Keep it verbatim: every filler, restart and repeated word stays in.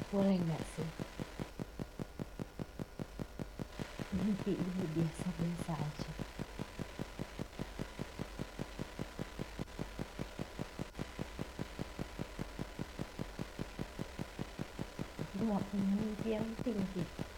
Boleh nggak sih mimpi ini biasa-biasa aja? Aku nggak punya mimpi yang tinggi.